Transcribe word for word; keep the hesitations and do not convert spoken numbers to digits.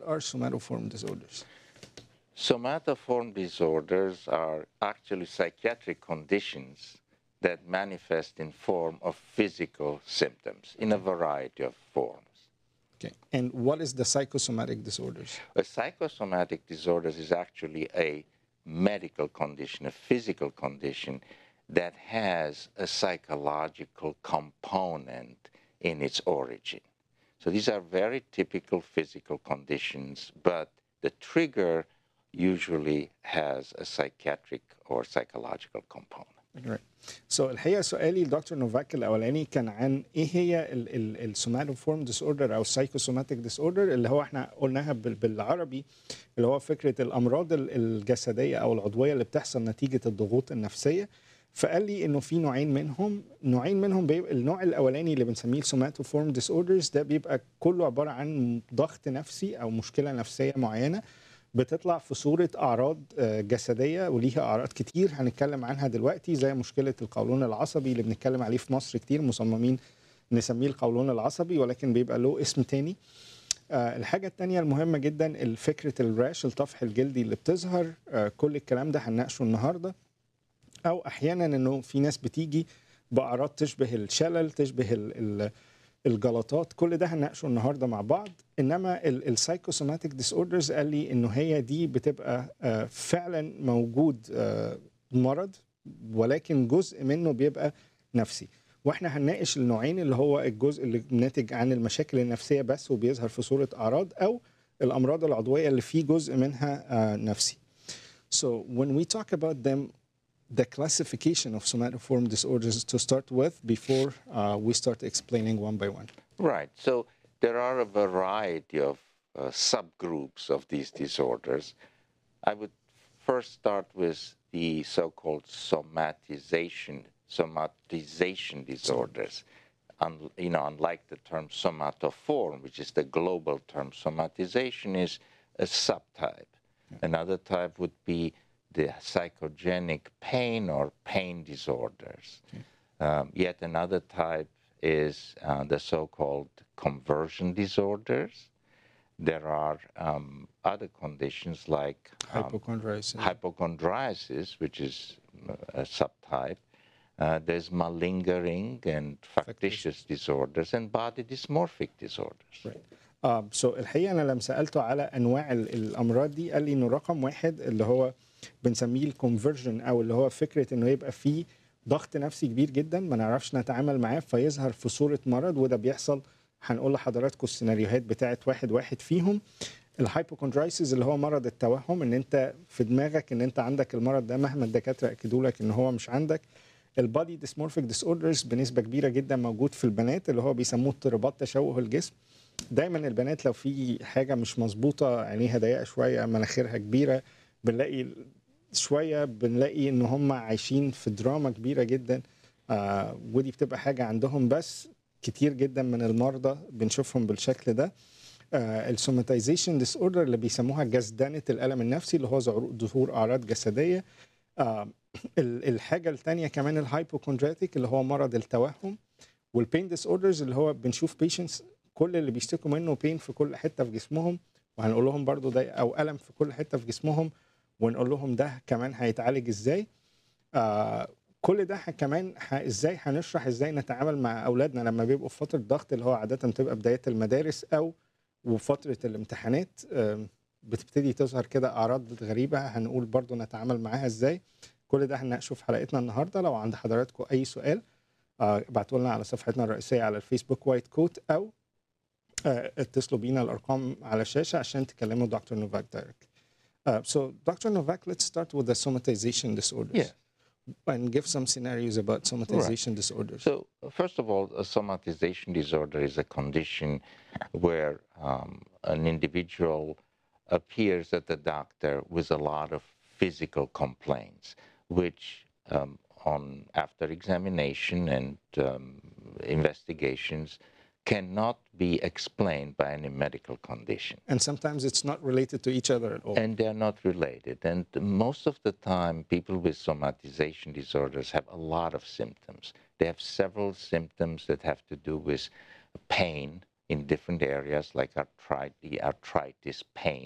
are somatoform disorders? Somatoform disorders are actually psychiatric conditions that manifest in form of physical symptoms in a variety of forms. Okay. And what is the psychosomatic disorders? A psychosomatic disorder is actually a medical condition, a physical condition that has a psychological component in its origin. So these are very typical physical conditions, but the trigger usually has a psychiatric or psychological component. Right. So الحقيقه سؤالي لدكتور نوفاك الاولاني كان عن ايه هي السوماتوفورم ديس اوردر او السايكوسوماتيك ديس اوردر اللي هو احنا قلناها بال- بالعربي اللي هو فكره الامراض ال- الجسديه او العضويه اللي بتحصل نتيجه الضغوط النفسيه. فقال لي انه في نوعين منهم نوعين منهم بيبقى النوع الاولاني اللي بنسميه السوماتوفورم ديس اوردرز ده بيبقى كله عباره عن ضغط نفسي او مشكله نفسيه معينه بتطلع في صورة أعراض آه، جسدية وليها أعراض كتير هنتكلم عنها دلوقتي زي مشكلة القولون العصبي اللي بنتكلم عليه في مصر كتير مصممين نسميه القولون العصبي ولكن بيبقى له اسم تاني. آه، الحاجة التانية المهمة جدا فكرة الراش الطفح الجلدي اللي بتظهر آه، كل الكلام ده هنناقشه النهاردة. أو أحيانا إنه في ناس بتيجي بأعراض تشبه الشلل تشبه ال ال الجلطات كل ده هنناقشه النهارده مع بعض. انما السايكوسوماتيك ديس اوردرز قال لي انه هي دي بتبقى آه، فعلا موجود آه، مرض ولكن جزء منه بيبقى نفسي. واحنا هنناقش النوعين اللي هو الجزء اللي ناتج عن المشاكل النفسيه بس وبيظهر في صوره اعراض او الامراض العضويه اللي فيه جزء منها آه، نفسي. So when we talk about them the classification of somatoform disorders to start with before uh, we start explaining one by one. Right. So there are a variety of uh, subgroups of these disorders. I would first start with the so-called somatization somatization disorders. Un, you know, unlike the term somatoform, which is the global term, somatization is a subtype. Yeah. Another type would be the psychogenic pain or pain disorders. Okay. Um, yet another type is uh, the so-called conversion disorders. There are um, other conditions like um, Hypochondriasis. hypochondriasis, which is a subtype. Uh, there's malingering and factitious disorders and body dysmorphic disorders. Right. Um, so الحقيقه انا لما سالته على انواع ال- الامراض دي قال لي انه رقم واحد اللي هو بنسميه الكونفرجن او اللي هو فكره انه يبقى فيه ضغط نفسي كبير جدا ما نعرفش نتعامل معاه فيظهر في صوره مرض وده بيحصل. هنقول لحضراتكم السيناريوهات بتاعت واحد واحد فيهم. الهايبوكوندرايسيس اللي هو مرض التوهم ان انت في دماغك ان انت عندك المرض ده مهما الدكاتره اكدوا لك ان هو مش عندك. البادي ديسمورفيك ديس اوردرز بنسبه كبيره جدا موجود في البنات اللي هو بيسموه اضطرابات تشوه الجسم. دايما البنات لو في حاجه مش مظبوطه عينيها ضيقه شويه مناخيرها كبيره بنلاقي شويه بنلاقي ان هم عايشين في دراما كبيره جدا. آه ودي بتبقى حاجه عندهم بس كتير جدا من المرضى بنشوفهم بالشكل ده. آه السوماتيزيشن ديس اوردر اللي بيسموها جسدنه الالم النفسي اللي هو ظهور اعراض جسديه. آه الحاجه الثانيه كمان الهايبوكوندريتيك اللي هو مرض التوهم. والبين ديس اوردرز اللي هو بنشوف بيشنتس كل اللي بيشتكوا منه بين في كل حته في جسمهم وهنقول لهم برضو ده او الم في كل حته في جسمهم ونقول لهم ده كمان هيتعالج ازاي. آه كل ده كمان ازاي هنشرح ازاي نتعامل مع اولادنا لما بيبقوا في فتره ضغط اللي هو عاده بتبقى بدايه المدارس او وفتره الامتحانات. آه بتبتدي تظهر كده اعراض غريبه هنقول برضو نتعامل معاها ازاي. كل ده هنناقشه في حلقتنا النهارده. لو عند حضراتكم اي سؤال ابعتوا لنا على صفحتنا الرئيسيه على الفيسبوك وايت كوت او اتصلوا بينا الارقام على الشاشه عشان تكلموا دكتور نوفاك دايركت. Uh, so, Doctor Novak, let's start with the somatization disorders. Yes. And give some scenarios about somatization Right. disorders. So, first of all, a somatization disorder is a condition where um, an individual appears at the doctor with a lot of physical complaints, which um, on after examination and um, investigations cannot be explained by any medical condition. And sometimes it's not related to each other at all. And they're not related. And most of the time, people with somatization disorders have a lot of symptoms. They have several symptoms that have to do with pain, in different areas like arthritis, arthritis pain.